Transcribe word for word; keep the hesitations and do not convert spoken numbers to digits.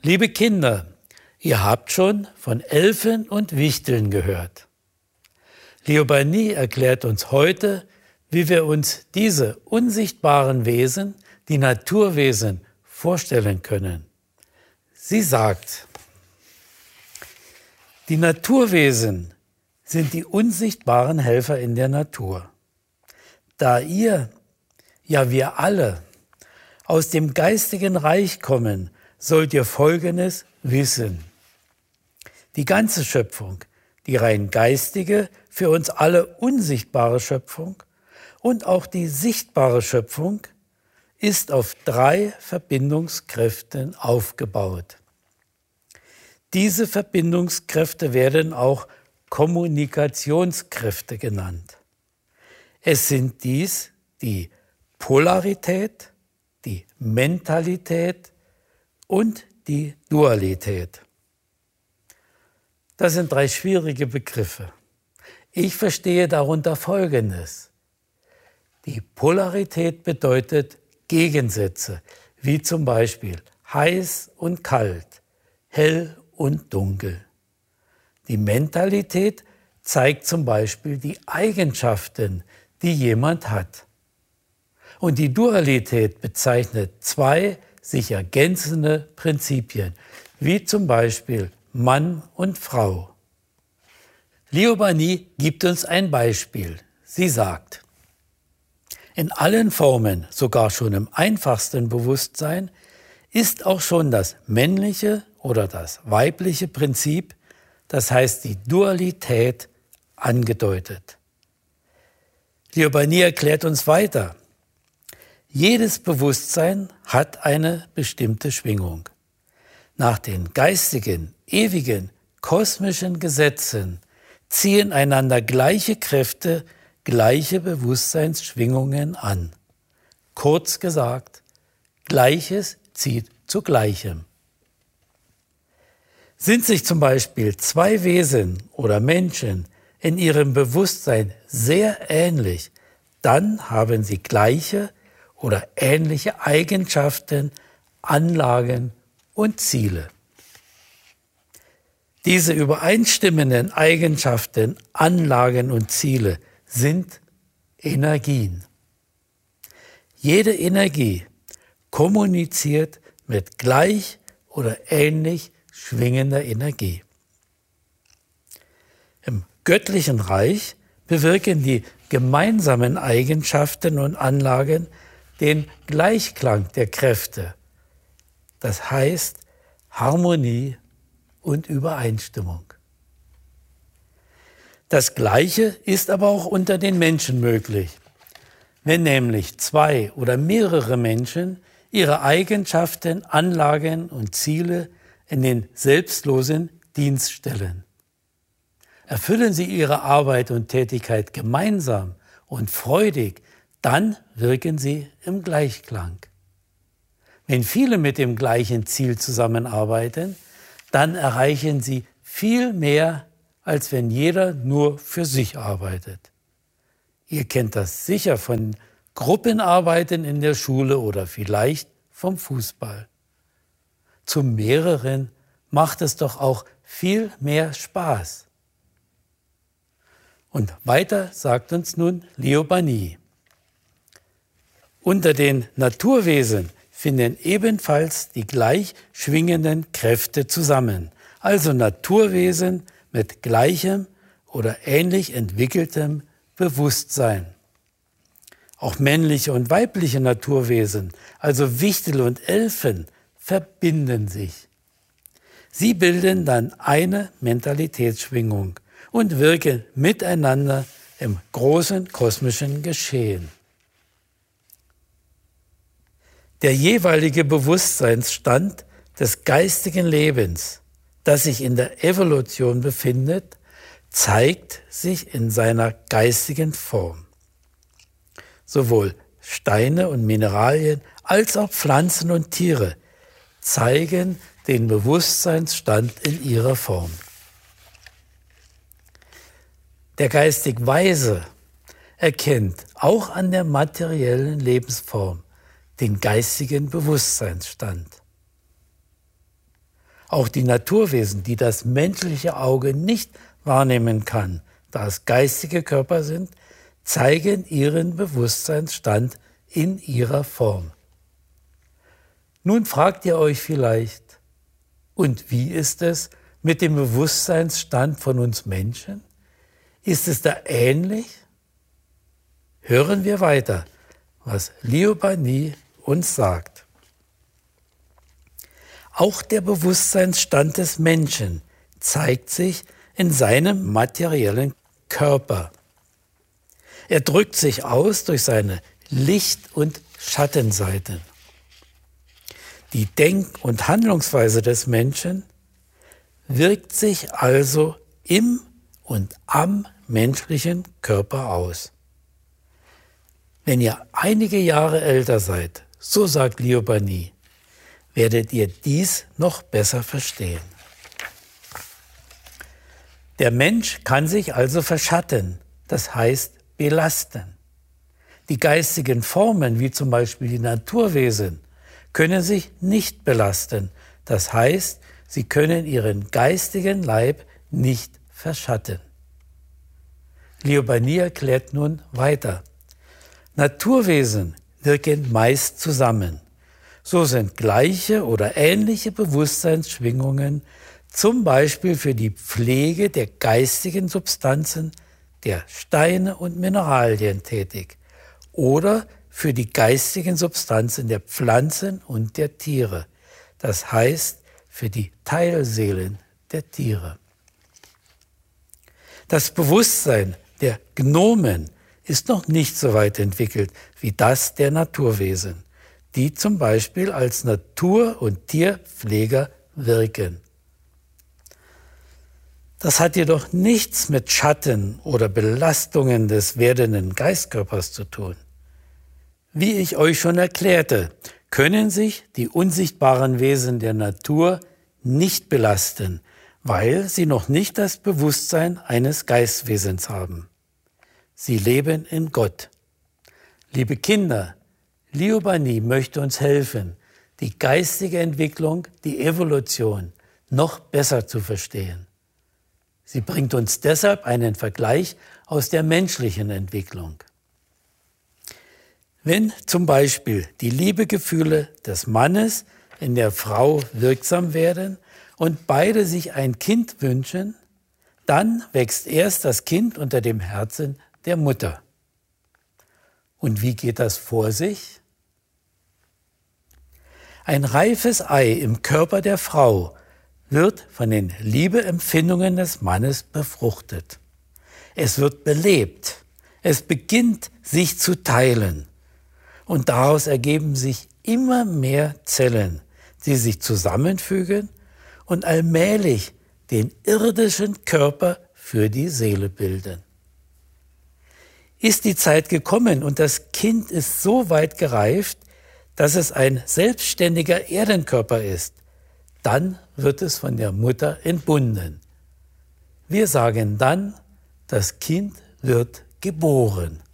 Liebe Kinder, ihr habt schon von Elfen und Wichteln gehört. Liobani erklärt uns heute, wie wir uns diese unsichtbaren Wesen, die Naturwesen, vorstellen können. Sie sagt, die Naturwesen sind die unsichtbaren Helfer in der Natur. Da ihr, ja wir alle, aus dem geistigen Reich kommen, sollt ihr Folgendes wissen. Die ganze Schöpfung, die rein geistige, für uns alle unsichtbare Schöpfung und auch die sichtbare Schöpfung ist auf drei Verbindungskräften aufgebaut. Diese Verbindungskräfte werden auch Kommunikationskräfte genannt. Es sind dies die Polarität, die Mentalität und die Dualität. Das sind drei schwierige Begriffe. Ich verstehe darunter Folgendes. Die Polarität bedeutet Gegensätze, wie zum Beispiel heiß und kalt, hell und dunkel. Die Mentalität zeigt zum Beispiel die Eigenschaften, die jemand hat. Und die Dualität bezeichnet zwei sich ergänzende Prinzipien, wie zum Beispiel Mann und Frau. Liobani gibt uns ein Beispiel. Sie sagt, in allen Formen, sogar schon im einfachsten Bewusstsein, ist auch schon das männliche oder das weibliche Prinzip, das heißt die Dualität, angedeutet. Liobani erklärt uns weiter. Jedes Bewusstsein hat eine bestimmte Schwingung. Nach den geistigen, ewigen, kosmischen Gesetzen ziehen einander gleiche Kräfte, gleiche Bewusstseinsschwingungen an. Kurz gesagt, Gleiches zieht zu Gleichem. Sind sich zum Beispiel zwei Wesen oder Menschen in ihrem Bewusstsein sehr ähnlich, dann haben sie gleiche oder ähnliche Eigenschaften, Anlagen und Ziele. Diese übereinstimmenden Eigenschaften, Anlagen und Ziele sind Energien. Jede Energie kommuniziert mit gleich oder ähnlich schwingender Energie. Im göttlichen Reich bewirken die gemeinsamen Eigenschaften und Anlagen den Gleichklang der Kräfte, das heißt Harmonie und Übereinstimmung. Das Gleiche ist aber auch unter den Menschen möglich, wenn nämlich zwei oder mehrere Menschen ihre Eigenschaften, Anlagen und Ziele in den selbstlosen Dienst stellen. Erfüllen sie ihre Arbeit und Tätigkeit gemeinsam und freudig, dann wirken sie im Gleichklang. Wenn viele mit dem gleichen Ziel zusammenarbeiten, dann erreichen sie viel mehr, als wenn jeder nur für sich arbeitet. Ihr kennt das sicher von Gruppenarbeiten in der Schule oder vielleicht vom Fußball. Zu mehreren macht es doch auch viel mehr Spaß. Und weiter sagt uns nun Liobani. Unter den Naturwesen finden ebenfalls die gleich schwingenden Kräfte zusammen, also Naturwesen mit gleichem oder ähnlich entwickeltem Bewusstsein. Auch männliche und weibliche Naturwesen, also Wichtel und Elfen, verbinden sich. Sie bilden dann eine Mentalitätsschwingung und wirken miteinander im großen kosmischen Geschehen. Der jeweilige Bewusstseinsstand des geistigen Lebens, das sich in der Evolution befindet, zeigt sich in seiner geistigen Form. Sowohl Steine und Mineralien als auch Pflanzen und Tiere zeigen den Bewusstseinsstand in ihrer Form. Der geistig Weise erkennt auch an der materiellen Lebensform den geistigen Bewusstseinsstand. Auch die Naturwesen, die das menschliche Auge nicht wahrnehmen kann, da es geistige Körper sind, zeigen ihren Bewusstseinsstand in ihrer Form. Nun fragt ihr euch vielleicht, und wie ist es mit dem Bewusstseinsstand von uns Menschen? Ist es da ähnlich? Hören wir weiter, was Liobani uns sagt. Auch der Bewusstseinsstand des Menschen zeigt sich in seinem materiellen Körper. Er drückt sich aus durch seine Licht- und Schattenseiten. Die Denk- und Handlungsweise des Menschen wirkt sich also im und am menschlichen Körper aus. Wenn ihr einige Jahre älter seid, so sagt Liobani, werdet ihr dies noch besser verstehen. Der Mensch kann sich also verschatten, das heißt belasten. Die geistigen Formen, wie zum Beispiel die Naturwesen, können sich nicht belasten, das heißt, sie können ihren geistigen Leib nicht verschatten. Liobani erklärt nun weiter. Naturwesen wirken meist zusammen. So sind gleiche oder ähnliche Bewusstseinsschwingungen zum Beispiel für die Pflege der geistigen Substanzen, der Steine und Mineralien tätig oder für die geistigen Substanzen der Pflanzen und der Tiere, das heißt für die Teilseelen der Tiere. Das Bewusstsein der Gnomen ist noch nicht so weit entwickelt wie das der Naturwesen, die zum Beispiel als Natur- und Tierpfleger wirken. Das hat jedoch nichts mit Schatten oder Belastungen des werdenden Geistkörpers zu tun. Wie ich euch schon erklärte, können sich die unsichtbaren Wesen der Natur nicht belasten, weil sie noch nicht das Bewusstsein eines Geistwesens haben. Sie leben in Gott. Liebe Kinder, Liobani möchte uns helfen, die geistige Entwicklung, die Evolution noch besser zu verstehen. Sie bringt uns deshalb einen Vergleich aus der menschlichen Entwicklung. Wenn zum Beispiel die Liebegefühle des Mannes in der Frau wirksam werden und beide sich ein Kind wünschen, dann wächst erst das Kind unter dem Herzen der Mutter. Und wie geht das vor sich? Ein reifes Ei im Körper der Frau wird von den Liebeempfindungen des Mannes befruchtet. Es wird belebt. Es beginnt sich zu teilen. Und daraus ergeben sich immer mehr Zellen, die sich zusammenfügen und allmählich den irdischen Körper für die Seele bilden. Ist die Zeit gekommen und das Kind ist so weit gereift, dass es ein selbstständiger Erdenkörper ist, dann wird es von der Mutter entbunden. Wir sagen dann, das Kind wird geboren.